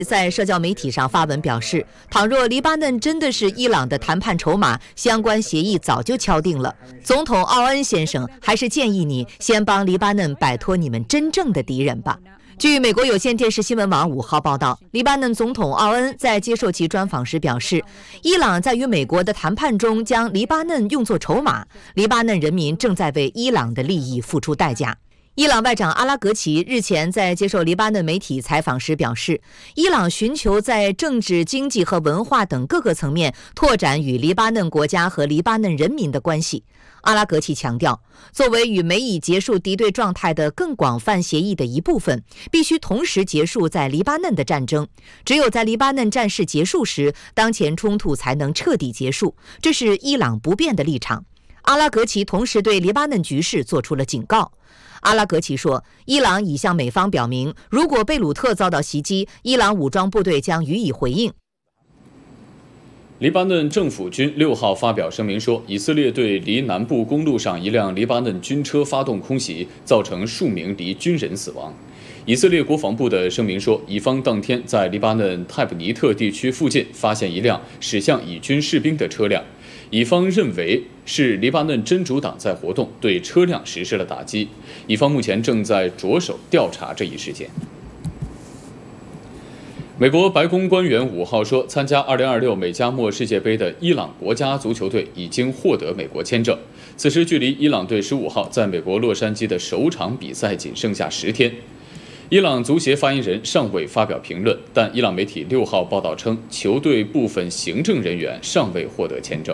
在社交媒体上发文表示，倘若黎巴嫩真的是伊朗的谈判筹码，相关协议早就敲定了。总统奥恩先生，还是建议你先帮黎巴嫩摆脱你们真正的敌人吧。据美国有线电视新闻网5号报道，黎巴嫩总统奥恩在接受其专访时表示，伊朗在与美国的谈判中将黎巴嫩用作筹码，黎巴嫩人民正在为伊朗的利益付出代价。伊朗外长阿拉格齐日前在接受黎巴嫩媒体采访时表示，伊朗寻求在政治、经济和文化等各个层面拓展与黎巴嫩国家和黎巴嫩人民的关系。阿拉格齐强调，作为与美以结束敌对状态的更广泛协议的一部分，必须同时结束在黎巴嫩的战争。只有在黎巴嫩战事结束时，当前冲突才能彻底结束，这是伊朗不变的立场。阿拉格齐同时对黎巴嫩局势做出了警告。阿拉格齐说，伊朗已向美方表明，如果贝鲁特遭到袭击，伊朗武装部队将予以回应。 黎巴嫩政府军6号发表声明说，以色列对黎南部公路上一辆黎巴嫩军车发动空袭，造成数名黎军人死亡。以色列国防部的声明说，以方当天在黎巴嫩泰布尼特地区附近发现一辆驶向以军士兵的车辆，以方认为是黎巴嫩真主党在活动，对车辆实施了打击。以方目前正在着手调查这一事件。美国白宫官员5号说，参加2026美加墨世界杯的伊朗国家足球队已经获得美国签证。此时距离伊朗队15号在美国洛杉矶的首场比赛仅剩下10天。伊朗足协发言人尚未发表评论，但伊朗媒体6号报道称，球队部分行政人员尚未获得签证。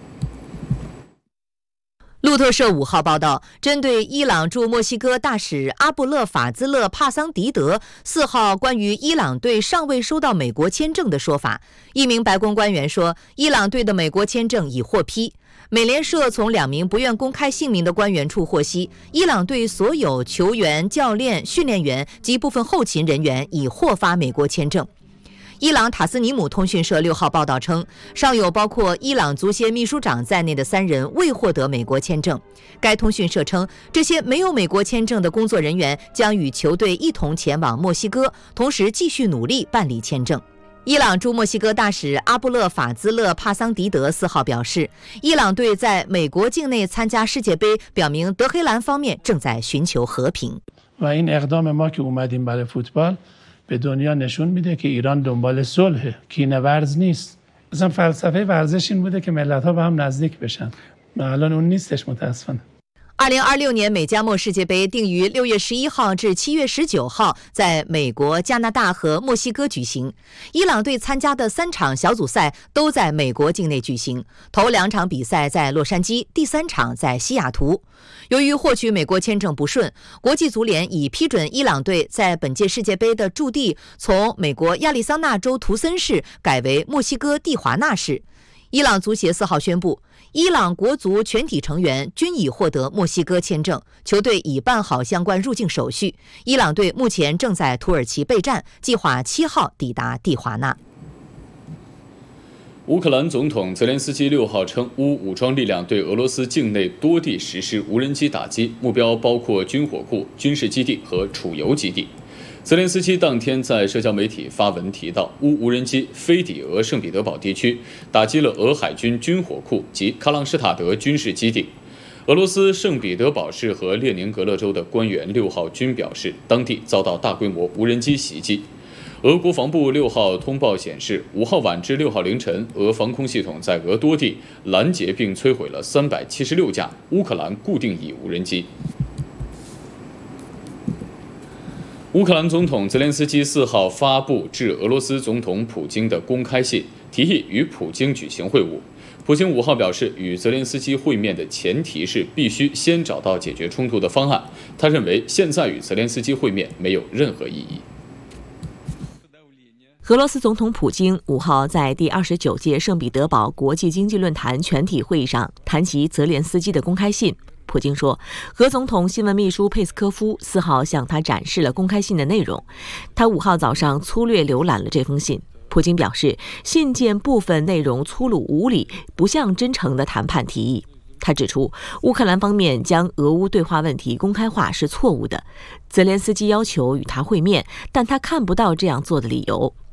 路透社5号报道，针对伊朗驻墨西哥大使阿布勒法兹勒帕桑迪德4号关于伊朗队尚未收到美国签证的说法，一名白宫官员说，伊朗队的美国签证已获批。美联社从2名不愿公开姓名的官员处获悉，伊朗队所有球员、教练、训练员及部分后勤人员已获发美国签证。伊朗塔斯尼姆通讯社6号报道称，尚有包括伊朗足协秘书长在内的3人未获得美国签证。该通讯社称，这些没有美国签证的工作人员将与球队一同前往墨西哥，同时继续努力办理签证。伊朗驻墨西哥大使阿布勒法兹勒帕桑迪德4号表示，伊朗队在美国境内参加世界杯，表明德黑兰方面正在寻求和平。 به دنیا نشون میده که ایران دنبال صلح کینه ورز نیست. مثلا فلسفه ورزش این بوده که ملت‌ها به هم نزدیک بشن. الان اون نیستش متاسفانه. 2026年美加墨世界杯定于6月11号至7月19号在美国、加拿大和墨西哥举行。伊朗队参加的3场小组赛都在美国境内举行，头2场比赛在洛杉矶，第3场在西雅图。由于获取美国签证不顺，国际足联已批准伊朗队在本届世界杯的驻地从美国亚利桑那州图森市改为墨西哥蒂华纳市。伊朗足协4号宣布，伊朗国足全体成员均已获得墨西哥签证，球队已办好相关入境手续。伊朗队目前正在土耳其备战，计划7号抵达蒂华纳。 乌克兰总统泽连斯基6号称，乌武装力量对俄罗斯境内多地实施无人机打击，目标包括军火库、军事基地和储油基地。泽连斯基当天在社交媒体发文提到，乌无人机飞抵俄圣彼得堡地区，打击了俄海军军火库及喀朗施塔德军事基地。俄罗斯圣彼得堡市和列宁格勒州的官员6号均表示，当地遭到大规模无人机袭击。俄国防部6号通报显示，5号晚至6号凌晨，俄防空系统在俄多地拦截并摧毁了376架乌克兰固定翼无人机。乌克兰总统泽连斯基4号发布致俄罗斯总统普京的公开信，提议与普京举行会晤。普京5号表示，与泽连斯基会面的前提是必须先找到解决冲突的方案。他认为现在与泽连斯基会面没有任何意义。 俄罗斯总统普京5号在第29届圣彼得堡国际经济论坛全体会议上谈及泽连斯基的公开信。普京说，俄总统新闻秘书佩斯科夫4号向他展示了公开信的内容。他5号早上粗略浏览了这封信。普京表示，信件部分内容粗鲁无礼，不像真诚的谈判提议。他指出，乌克兰方面将俄乌对话问题公开化是错误的。泽连斯基要求与他会面，但他看不到这样做的理由。